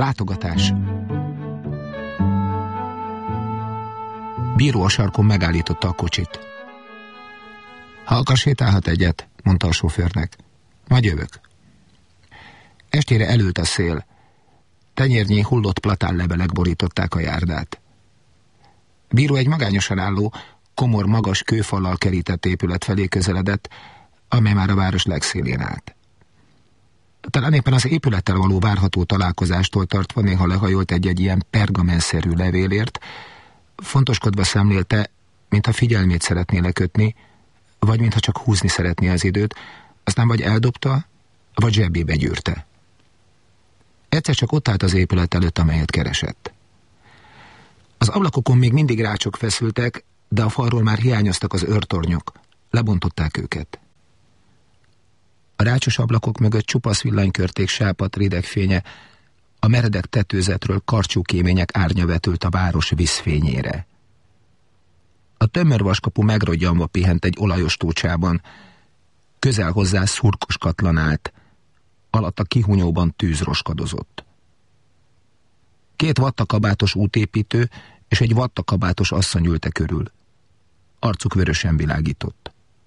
Látogatás. Bíró a sarkon megállította a kocsit. Ha akar, sétálhat egyet, mondta a sofőrnek. Majd jövök. Estére elült a szél. Tenyérnyi hullott platánlevelek borították a járdát. Bíró egy magányosan álló, komor, magas kőfallal kerített épület felé közeledett, amely már a város legszélén állt. Talán éppen az épülettel való várható találkozástól tartva néha lehajolt egy ilyen pergamenszerű levélért, fontoskodva szemlélte, mintha figyelmét szeretné lekötni, vagy mintha csak húzni szeretné az időt, aztán vagy eldobta, vagy zsebébe gyűrte. Egyszer csak ott állt az épület előtt, amelyet keresett. Az ablakokon még mindig rácsok feszültek, de a falról már hiányoztak az őrtornyok. Lebontották őket. A rácsos ablakok mögött csupasz villanykörték sápadt ridegfénye, a meredek tetőzetről karcsúkémények árnya vetült a város vízfényére. A tömörvaskapu megrodjanva pihent egy olajos tócsában, közel hozzá szurkos katlan állt, alatt a kihunyóban tűz roskadozott. 2 vattakabátos útépítő és egy vattakabátos asszony ülte körül. Arcuk vörösen világított.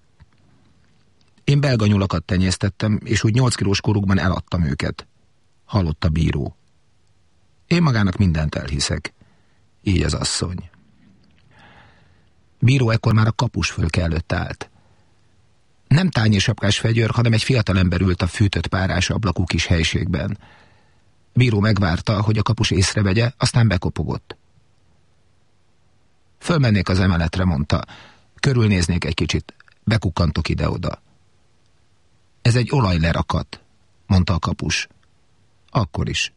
Én belga nyulakat tenyésztettem, és úgy 8 kilós korukban eladtam őket, hallott a bíró. Én magának mindent elhiszek, így az asszony. Bíró ekkor már a kapusfölke előtt állt. Nem tányérsapkás fegyőr, hanem egy fiatalember ült a fűtött párás ablakú kis helységben. Bíró megvárta, hogy a kapus észrevegye, aztán bekopogott. Fölmennék az emeletre, mondta. Körülnéznék egy kicsit, bekukkantok ide-oda. Ez egy olajlerakat, mondta a kapus. Akkor is.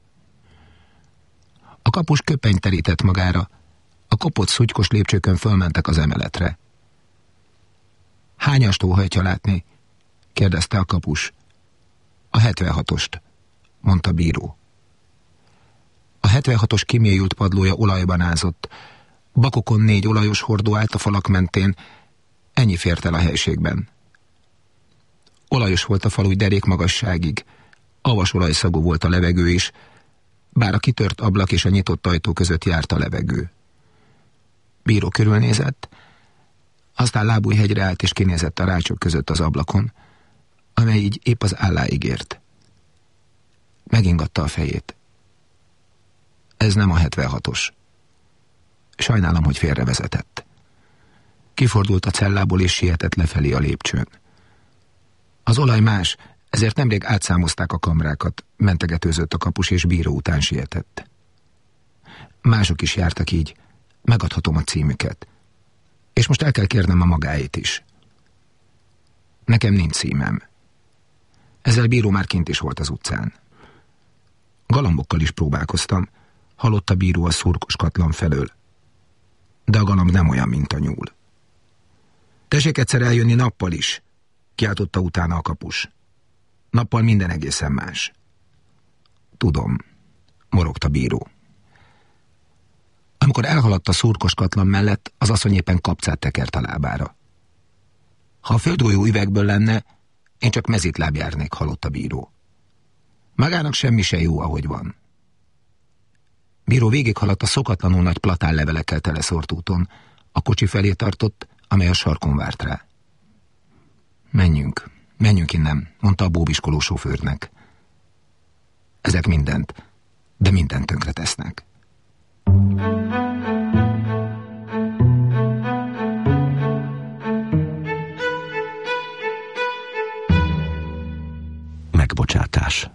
A kapus köpenyt terített magára, a kopott szutykos lépcsőkön fölmentek az emeletre. Hányast óhajtja látni? kérdezte a kapus. A 76-ost, mondta bíró. A 76-os kimélyült padlója olajban ázott. Bakokon 4 olajos hordó állt a falak mentén, ennyi fért el a helységben. Olajos volt a fal úgy derék magasságig, avas olajszagú volt a levegő is, bár a kitört ablak és a nyitott ajtó között járt a levegő. Bíró körülnézett, aztán lábújhegyre állt és kinézett a rácsok között az ablakon, amely így épp az álláig ért. Megingatta a fejét. Ez nem a 76-os. Sajnálom, hogy félrevezetett. Kifordult a cellából és sietett lefelé a lépcsőn. Az olaj más, ezért nemrég átszámozták a kamrákat, mentegetőzött a kapus és bíró után sietett. Mások is jártak így, megadhatom a címüket. És most el kell kérnem a magáét is. Nekem nincs címem. Ezzel bíró már kint is volt az utcán. Galambokkal is próbálkoztam, hallott a bíró a szurkos katlan felől. De a galamb nem olyan, mint a nyúl. Tessék egyszer eljönni nappal is, kiáltotta utána a kapus. Nappal minden egészen más. Tudom, morogta bíró. Amikor elhaladt a szurkos katlan mellett, az asszony éppen kapcát tekert a lábára. Ha a földgolyó üvegből lenne, én csak mezitláb járnék, hallott a bíró. Magának semmi se jó, ahogy van. Bíró végighaladt a szokatlanul nagy platánlevelekkel teleszórt úton, a kocsi felé tartott, amely a sarkon várt rá. Menjünk innen, mondta a bóbiskoló sofőrnek. Ezek mindent, de mindent tönkre tesznek. Megbocsátás.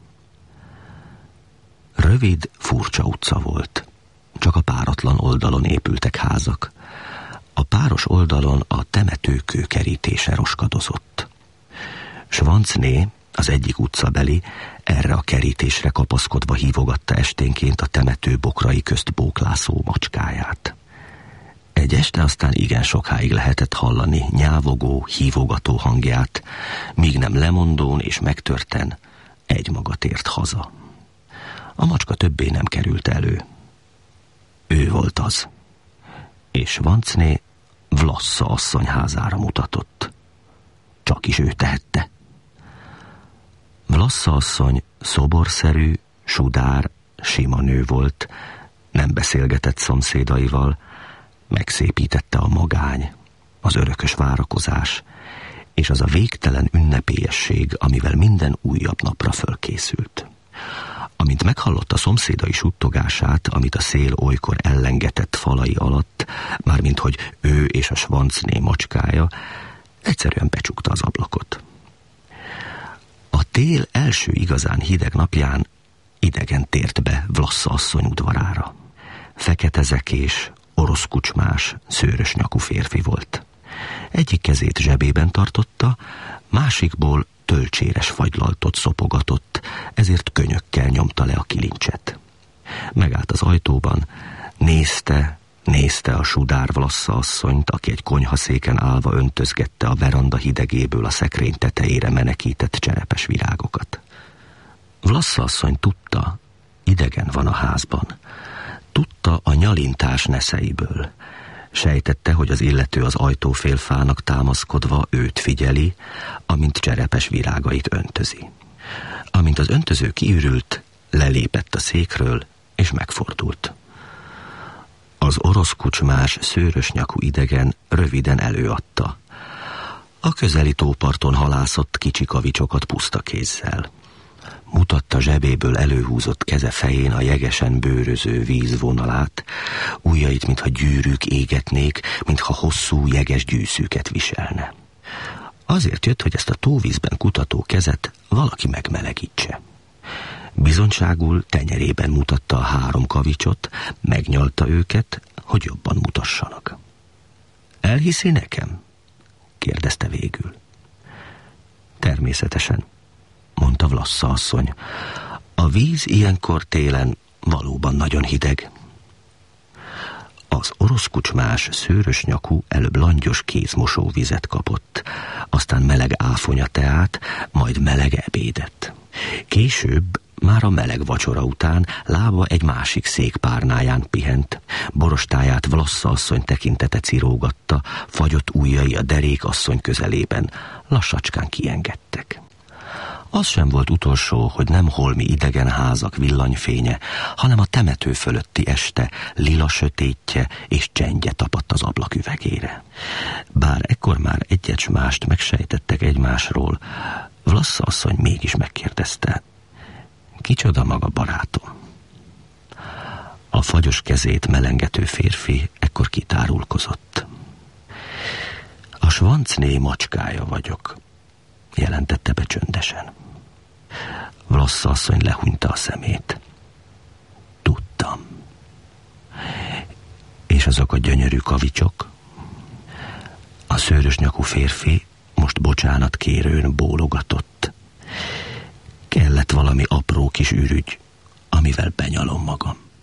Rövid, furcsa utca volt. Csak a páratlan oldalon épültek házak. A páros oldalon a temetőkő kerítése roskadozott. Schwanzné, az egyik utcabeli, erre a kerítésre kapaszkodva hívogatta esténként a temető bokrai közt bóklászó macskáját. Egy este aztán igen sokáig lehetett hallani nyávogó, hívogató hangját, míg nem lemondón és megtörten egymaga tért haza. A macska többé nem került elő. Ő volt az. És Schwanzné Vlassa asszony házára mutatott. Csak is ő tehette. Vlassa asszony szoborszerű, sudár, sima nő volt, nem beszélgetett szomszédaival, megszépítette a magány, az örökös várakozás, és az a végtelen ünnepélyesség, amivel minden újabb napra fölkészült. Amint meghallotta szomszédai suttogását, amit a szél olykor ellengetett falai alatt, mármint hogy ő és a Schwanzné macskája, egyszerűen becsukta az ablakot. A tél első igazán hideg napján idegen tért be Vlassa asszony udvarára. Fekete zekés, orosz kucsmás, szőrös nyakú férfi volt. Egyik kezét zsebében tartotta, másikból tölcséres fagylaltot szopogatott, ezért könyökkel nyomta le a kilincset. Megállt az ajtóban, nézte a sudár Vlassa asszonyt, aki egy konyhaszéken állva öntözgette a veranda hidegéből a szekrény tetejére menekített cserepes virágokat. Vlassa asszony tudta, idegen van a házban. Tudta a nyalintás neszeiből. Sejtette, hogy az illető az ajtófélfának támaszkodva őt figyeli, amint cserepes virágait öntözi. Amint az öntöző kiürült, lelépett a székről, és megfordult. Az orosz kucsmás, szőrös nyakú idegen röviden előadta. A közeli tóparton halászott kicsi kavicsokat puszta kézzel. Mutatta zsebéből előhúzott keze fején a jegesen bőröző vízvonalát, ujjait, mintha gyűrűk égetnék, mintha hosszú jeges gyűszűket viselne. Azért jött, hogy ezt a tóvízben kutató kezet valaki megmelegítse. Bizonyságul tenyerében mutatta a 3 kavicsot, megnyalta őket, hogy jobban mutassanak. Elhiszi nekem? Kérdezte végül. Természetesen, mondta Vlassa asszony. A víz ilyenkor télen valóban nagyon hideg. Az orosz kucsmás, szőrös nyakú előbb langyos kézmosóvizet kapott, aztán meleg áfonya teát, majd meleg ebédet. Később, már a meleg vacsora után lába egy másik székpárnáján pihent, borostáját Vlassa asszony tekintete cirógatta, fagyott ujjai a derék asszony közelében, lassacskán kiengedtek. Az sem volt utolsó, hogy nem holmi idegen házak villanyfénye, hanem a temető fölötti este lila sötétje és csendje tapadt az ablak üvegére. Bár ekkor már egyet mást megsejtettek egymásról, Vlassa asszony mégis megkérdezte, kicsoda maga barátom? A fagyos kezét melengető férfi ekkor kitárulkozott. A Schwanzné macskája vagyok, jelentette be csöndesen. Vlassa asszony lehúnyta a szemét. Tudtam. És azok a gyönyörű kavicsok? A szőrös nyakú férfi most bocsánat kérőn bólogatott. Kellett valami apró kis ürügy, amivel benyalom magam.